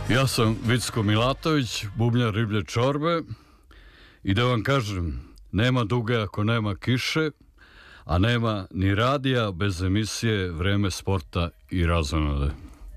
Ja sam Vicko Milatović, bubnjar Riblje čorbe, i da vam kažem, nema duge ako nema kiše, a nema ni radija bez emisije Vreme sporta i razonode.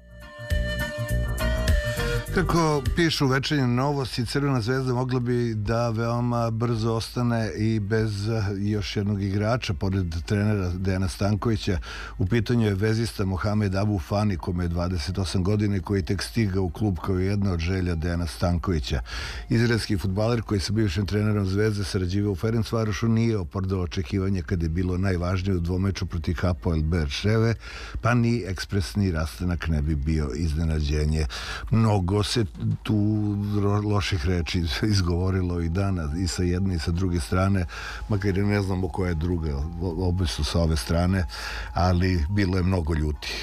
Kako pišu Večernje novosti, Crvena zvezda mogla bi da veoma brzo ostane i bez još jednog igrača, pored trenera Dejana Stankovića. U pitanju je vezista Mohamed Abu Fani, kome je 28 godina i koji tek stiga u klub kao jedna od želja Dejana Stankovića. Izraelski fudbaler koji sa bivšim trenerom Zvezde sarađivao u Ferencvarošu nije opravdao očekivanja kada je bilo najvažnije u dvomeču protiv Hapoel Beerševe, pa ni ekspresni rastanak ne bi bio iznenađenje. Mnogo se tu loših reči izgovorilo i danas i sa jedne i sa druge strane, makar i ne znamo koja je druga, obe su sa ove strane, ali bilo je mnogo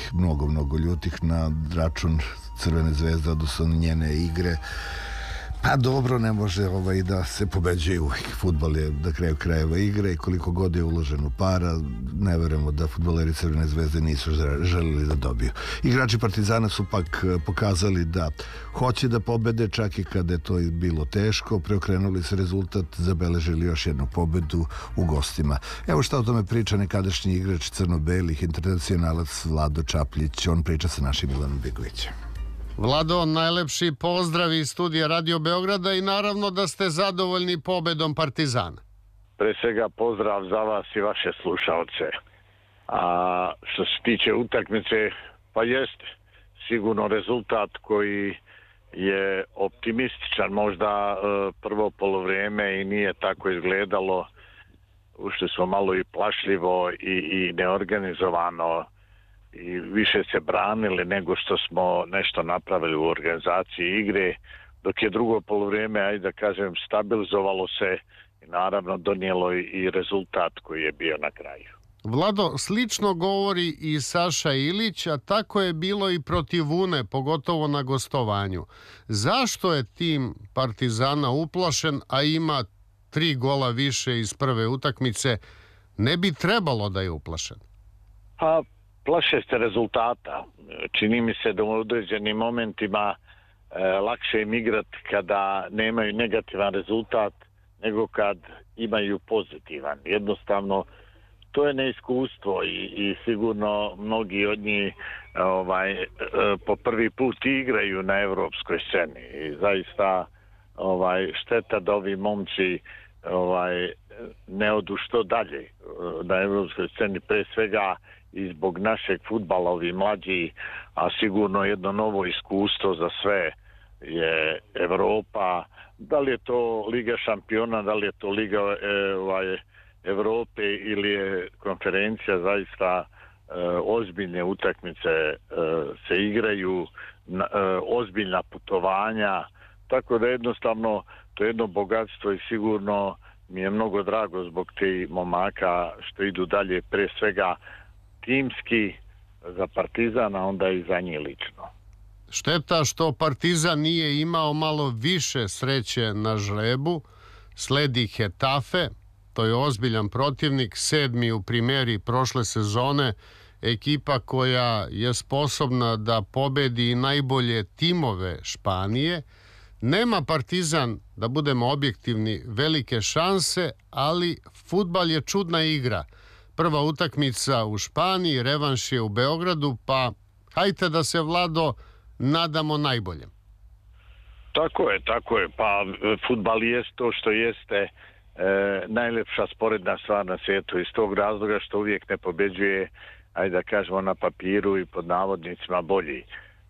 ljutih na račun Crvene zvezde, odnosno njene igre. Pa dobro, ne može da se pobeđuje uvijek. Fudbal je na kraju krajeva igra i koliko god je uloženo para, ne verujemo da fudbaleri Crvene zvezde nisu želeli da dobiju. Igrači Partizana su pak pokazali da hoće da pobede, čak i kada je to bilo teško. Preokrenuli se rezultat, zabeležili još jednu pobedu u gostima. Evo šta o tome priča nekadašnji igrač crno-belih, internacionalac Vlado Čapljić. On priča sa našim Milanom Bigovićem. Vlado, najlepši pozdrav iz studija Radio Beograda i naravno da ste zadovoljni pobedom Partizana. Pre svega pozdrav za vas i vaše slušaoce. A što se tiče utakmice, pa jeste sigurno rezultat koji je optimističan, možda prvo polovrijeme i nije tako izgledalo. Ušli smo malo i plašljivo i neorganizovano i više se branili nego što smo nešto napravili u organizaciji igre, dok je drugo polovrijeme, ajde da kažem, stabilizovalo se i naravno donijelo i rezultat koji je bio na kraju. Vlado, slično govori i Saša Ilić, a tako je bilo i protiv Vune, pogotovo na gostovanju. Zašto je tim Partizana uplašen, a ima 3 gola više iz prve utakmice? Ne bi trebalo da je uplašen. Pa, plaše se rezultata. Čini mi se da u određenim momentima lakše im igrati kada nemaju negativan rezultat nego kad imaju pozitivan. Jednostavno, to je neiskustvo i sigurno mnogi od njih po prvi put igraju na evropskoj sceni. I zaista šteta da ovi momci ne odu što dalje na evropskoj sceni, pre svega i zbog našeg fudbala, ovi mlađi, a sigurno jedno novo iskustvo za sve je Evropa. Da li je to Liga šampiona, da li je to Liga Evrope ili je konferencija, zaista ozbiljne utakmice se igraju, ozbiljna putovanja, tako da jednostavno to je jedno bogatstvo i sigurno mi je mnogo drago zbog tih momaka što idu dalje, pre svega timski za Partizana, onda i za njih lično. Šteta što Partizan nije imao malo više sreće na žrebu. Sledi Hetafe, to je ozbiljan protivnik, 7. u primjeri prošle sezone, ekipa koja je sposobna da pobedi najbolje timove Španije. Nema Partizan, da budemo objektivni, velike šanse, ali fudbal je čudna igra. Prva utakmica u Španiji, revanš je u Beogradu, pa hajte da se, Vlado, nadamo najboljem. Tako je. Pa fudbal jest to što jeste najlepša sporedna stvar na svijetu, iz tog razloga što uvijek ne pobeđuje, ajde da kažemo na papiru i pod navodnicima bolji.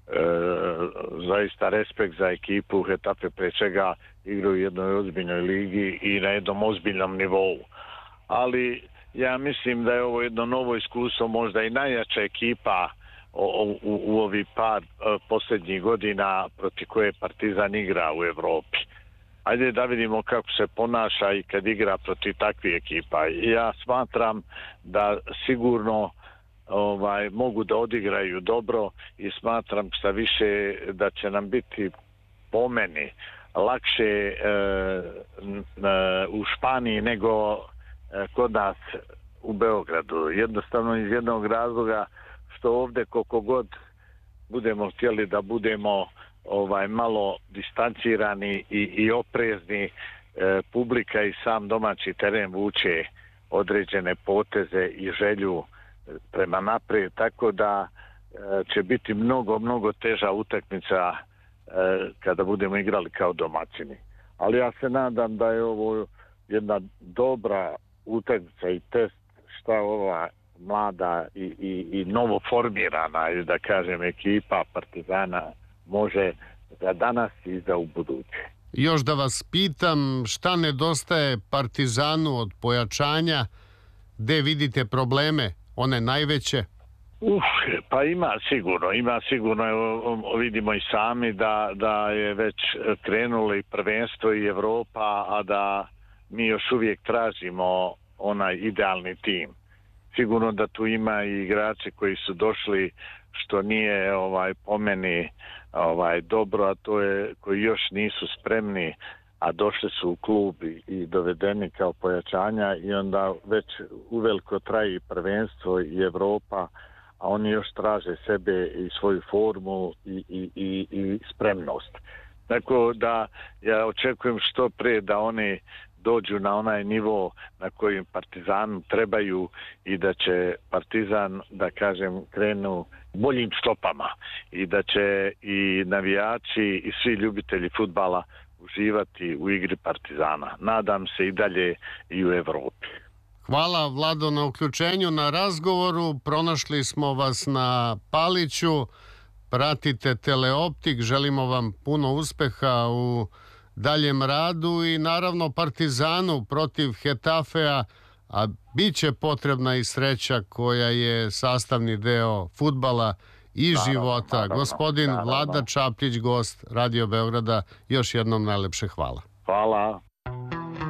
Zaista respekt za ekipu Hetafe, pre čega igraju u jednoj ozbiljnoj ligi i na jednom ozbiljnom nivou. Ali ja mislim da je ovo jedno novo iskustvo, možda i najjača ekipa u ovih par posljednjih godina protiv koje Partizan igra u Evropi. Ajde da vidimo kako se ponaša i kad igra protiv takvih ekipa. Ja smatram da sigurno mogu da odigraju dobro i smatram sa više da će nam biti, po meni, lakše u Španiji nego kod nas u Beogradu. Jednostavno iz jednog razloga što ovdje koliko god budemo htjeli da budemo malo distancirani i oprezni. Publika i sam domaći teren vuče određene poteze i želju prema naprijed, tako da će biti mnogo teža utakmica kada budemo igrali kao domaćini. Ali ja se nadam da je ovo jedna dobra utakmica i test šta ova mlada i novo formirana, da kažem, ekipa Partizana može za danas i za ubuduće. Još da vas pitam, šta nedostaje Partizanu od pojačanja, gde vidite probleme, one najveće? Pa ima sigurno, vidimo i sami da je već krenulo i prvenstvo i Evropa, a da mi još uvijek tražimo onaj idealni tim. Sigurno da tu ima i igrači koji su došli, što nije po meni dobro, a to je koji još nisu spremni, a došli su u klub i dovedeni kao pojačanja, i onda već uveliko traje i prvenstvo i Evropa, a oni još traže sebe i svoju formu i spremnost. Tako da ja očekujem što prije da oni dođu na onaj nivo na kojem Partizanu trebaju i da će Partizan, da kažem, krenu boljim stopama i da će i navijači i svi ljubitelji fudbala uživati u igri Partizana. Nadam se i dalje i u Evropi. Hvala, Vlado, na uključenju, na razgovoru. Pronašli smo vas na Paliću. Pratite Teleoptik. Želimo vam puno uspeha u daljem radu i naravno Partizanu protiv Hetafea, a bit će potrebna i sreća koja je sastavni deo fudbala i života. Gospodin Vlada Čaplić, gost Radio Beograda, još jednom najlepše hvala. Hvala.